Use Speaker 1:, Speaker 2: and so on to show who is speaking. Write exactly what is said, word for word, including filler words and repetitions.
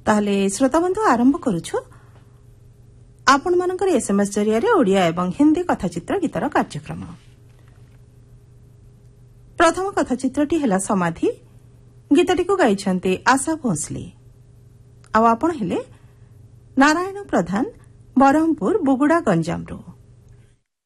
Speaker 1: ताहले श्रोता बंधु आरंभ करूछु आपण मानकर एसएमएस जरिया ओडिया एवं हिंदी कथाचित्र गीतर कार्यक्रम। प्रथम कथाचित्रटी हेला समाधि। गीतटी को गाइछन्ते आशा भोसले। आ आपण हेले नारायण प्रधान बरहमपुर बुगुड़ा गंजामरू।